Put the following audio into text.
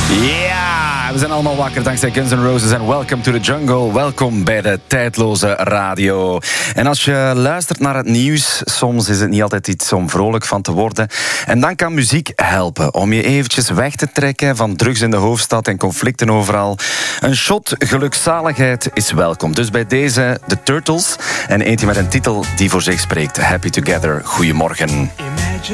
Ja, we zijn allemaal wakker dankzij Guns N' Roses en Welcome to the Jungle. Welkom bij de tijdloze radio. En als je luistert naar het nieuws, soms is het niet altijd iets om vrolijk van te worden. En dan kan muziek helpen om je eventjes weg te trekken van drugs in de hoofdstad en conflicten overal. Een shot gelukzaligheid is welkom. Dus bij deze The Turtles en eentje met een titel die voor zich spreekt. Happy Together. Goedemorgen.